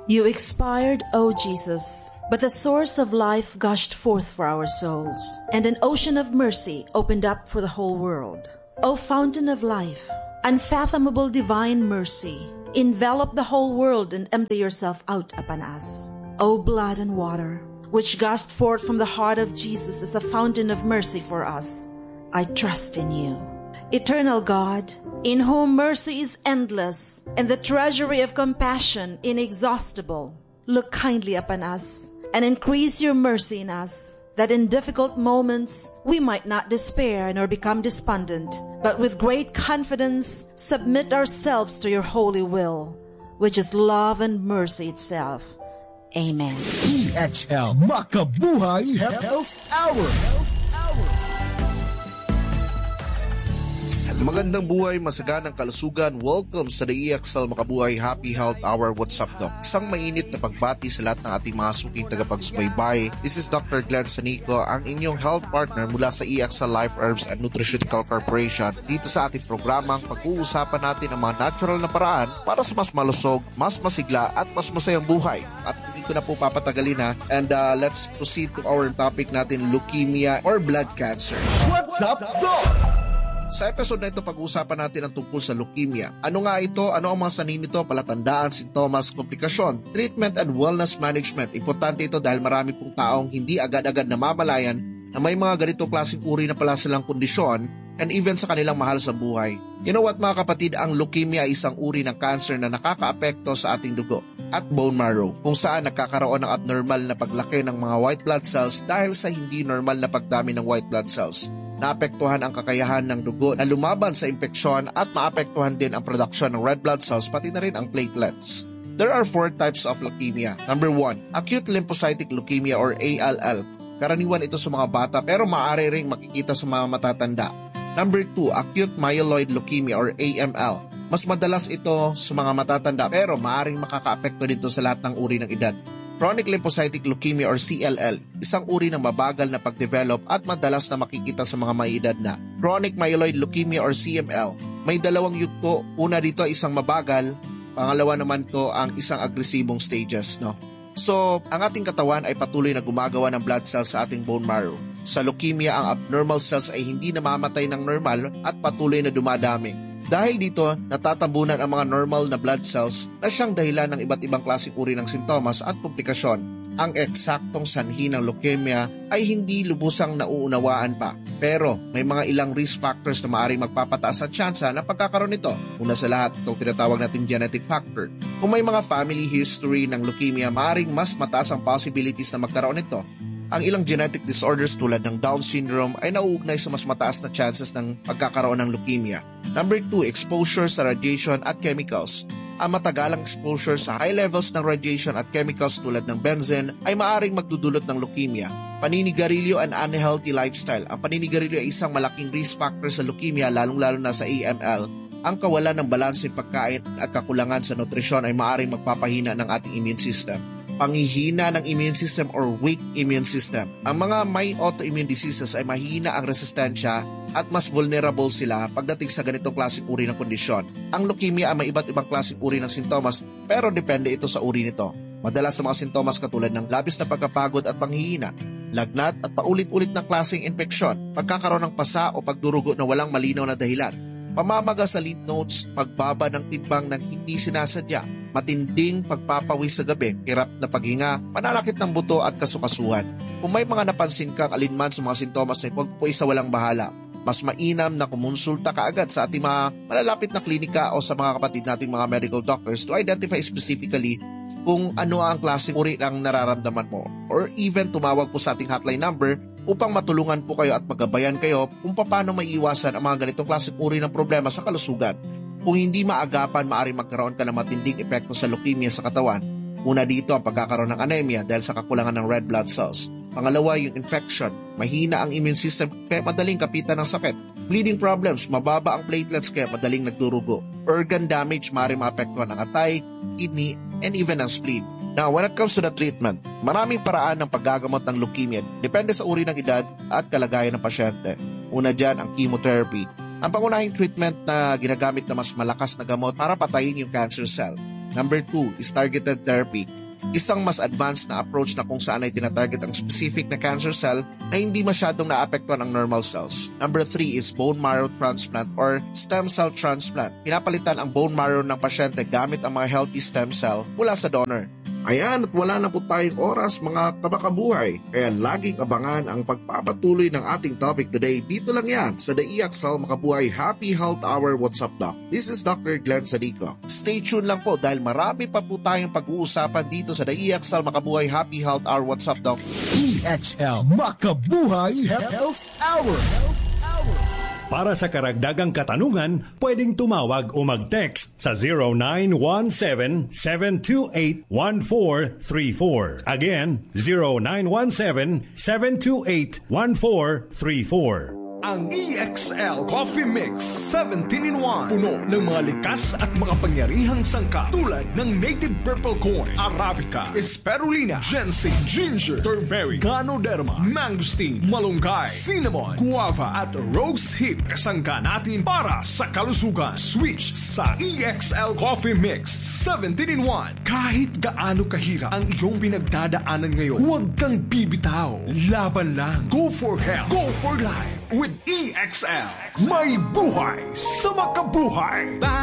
You expired, O Jesus, but the source of life gushed forth for our souls, and an ocean of mercy opened up for the whole world. O fountain of life, unfathomable divine mercy, envelop the whole world and empty yourself out upon us. O blood and water, which gushed forth from the heart of Jesus as a fountain of mercy for us, I trust in you. Eternal God, in whom mercy is endless and the treasury of compassion inexhaustible, look kindly upon us and increase your mercy in us, that in difficult moments we might not despair nor become despondent, but with great confidence submit ourselves to your holy will, which is love and mercy itself. Amen. EXL Makabuhay Health Hour. Magandang buhay, masaganang kalusugan. Welcome sa The EXL Makabuhay Happy Health Hour. What's up, Doc? Isang mainit na pagbati sa lahat ng ating mga suking tagapagsubaybay. This is Dr. Glenn Sanico, ang inyong health partner mula sa EXL Life Herbs and Nutraceutical Corporation. Dito sa ating programang pag-uusapan natin ang mga natural na paraan para sa mas malusog, mas masigla at mas masayang buhay. At hindi ko na po papatagalin ha. And let's proceed to our topic natin, leukemia or blood cancer. What's up, Doc? Sa episode na ito, pag-uusapan natin ang tungkol sa leukemia. Ano nga ito? Ano ang mga sanhi nito? Palatandaan, sintomas, komplikasyon, treatment and wellness management. Importante ito dahil marami pong taong hindi agad-agad namamalayan na may mga ganitong klaseng uri na pala silang kondisyon and even sa kanilang mahal sa buhay. You know what mga kapatid, ang leukemia ay isang uri ng cancer na nakakaapekto sa ating dugo at bone marrow, kung saan nagkakaroon ng abnormal na paglaki ng mga white blood cells dahil sa hindi normal na pagdami ng white blood cells. Naapektuhan ang kakayahan ng dugo na lumaban sa impeksyon at maapektuhan din ang production ng red blood cells pati na rin ang platelets. There are 4 types of leukemia. Number 1, acute lymphocytic leukemia or ALL. Karaniwan ito sa mga bata pero maaari ring makikita sa mga matatanda. Number 2, acute myeloid leukemia or AML. Mas madalas ito sa mga matatanda pero maaaring makakaapekto dito sa lahat ng uri ng edad. Chronic lymphocytic leukemia or CLL, isang uri ng mabagal na pagdevelop at madalas na makikita sa mga may edad na. Chronic myeloid leukemia or CML, may dalawang yugto. Una dito ay isang mabagal, pangalawa naman to ang isang agresibong stages. So, ang ating katawan ay patuloy na gumagawa ng blood cells sa ating bone marrow. Sa leukemia, ang abnormal cells ay hindi namamatay ng normal at patuloy na dumadami. Dahil dito, natatabunan ang mga normal na blood cells na siyang dahilan ng iba't ibang klaseng uri ng sintomas at komplikasyon. Ang eksaktong sanhi ng leukemia ay hindi lubusang nauunawaan pa. Pero may mga ilang risk factors na maaaring magpapataas sa tsansa na pagkakaroon nito. Una sa lahat, itong tinatawag natin genetic factor. Kung may mga family history ng leukemia, maaaring mas mataas ang possibilities na magkaroon nito. Ang ilang genetic disorders tulad ng Down syndrome ay nauugnay sa mas mataas na chances ng pagkakaroon ng leukemia. Number 2, exposure sa radiation at chemicals. Ang matagalang exposure sa high levels ng radiation at chemicals tulad ng benzene ay maaaring magdudulot ng leukemia. Paninigarilyo and unhealthy lifestyle. Ang paninigarilyo ay isang malaking risk factor sa leukemia lalong-lalo na sa AML. Ang kawalan ng balanseng pagkain at kakulangan sa nutrisyon ay maaaring magpapahina ng ating immune system. Panghihina ng immune system or weak immune system. Ang mga may autoimmune diseases ay mahina ang resistensya at mas vulnerable sila pagdating sa ganitong klaseng uri ng kondisyon. Ang leukemia ay may iba't ibang klaseng uri ng sintomas pero depende ito sa uri nito. Madalas na mga sintomas katulad ng labis na pagkapagod at panghihina, lagnat at paulit-ulit na klaseng infeksyon, pagkakaroon ng pasa o pagdurugo na walang malinaw na dahilan, pamamaga sa lymph nodes, pagbaba ng timbang ng hindi sinasadya, matinding pagpapawis sa gabi, hirap na paghinga, pananakit ng buto at kasukasuhan. Kung may mga napansin kang alinman sa mga sintomas na huwag po isa walang bahala. Mas mainam na kumonsulta ka agad sa ating mga malalapit na klinika o sa mga kapatid nating mga medical doctors to identify specifically kung ano ang klaseng uri ng nararamdaman mo. Or even tumawag po sa ating hotline number upang matulungan po kayo at magabayan kayo kung paano maiiwasan ang mga ganitong klaseng uri ng problema sa kalusugan. Kung hindi maagapan, maaaring magkaroon ka ng matinding epekto sa leukemia sa katawan. Una dito ang pagkakaroon ng anemia dahil sa kakulangan ng red blood cells. Pangalawa, yung infection. Mahina ang immune system kaya madaling kapitan ng sakit. Bleeding problems, mababa ang platelets kaya madaling nagdurugo. Organ damage, maaaring maapektuhan ang atay, kidney, and even ang spleen. Now, when it comes to the treatment, maraming paraan ng paggagamot ng leukemia. Depende sa uri ng edad at kalagayan ng pasyente. Una dyan, ang chemotherapy. Ang pangunahing treatment na ginagamit na mas malakas na gamot para patayin yung cancer cell. Number 2 is targeted therapy. Isang mas advanced na approach na kung saan ay tinatarget ang specific na cancer cell na hindi masyadong naapektuhan ang normal cells. Number 3 is bone marrow transplant or stem cell transplant. Pinapalitan ang bone marrow ng pasyente gamit ang mga healthy stem cell mula sa donor. Ayan, at wala na po tayong oras mga kabakabuhay. Kaya laging abangan ang pagpapatuloy ng ating topic today. Dito lang yan sa The EXL Makabuhay Happy Health Hour WhatsApp Doc. This is Dr. Glenn Sadico. Stay tuned lang po dahil marami pa po tayong pag-uusapan dito sa The EXL Makabuhay Happy Health Hour WhatsApp Doc. EXL Makabuhay Health Hour. Para sa karagdagang katanungan, pwedeng tumawag o mag-text sa 0917-728-1434. Again, 0917-728-1434. Ang EXL Coffee Mix 17-in-1. Puno ng mga likas at mga pangyarihang sangkap tulad ng native purple corn, arabica, spirulina, ginseng, ginger, turmeric, ganoderma, mangosteen, malunggay, cinnamon, guava at rose hip. Kasangga natin para sa kalusugan. Switch sa EXL Coffee Mix 17-in-1. Kahit gaano kahirap ang iyong pinagdadaanan ngayon, huwag kang bibitaw. Laban lang. Go for health. Go for life. With EXL, may buhay sa makabuhay.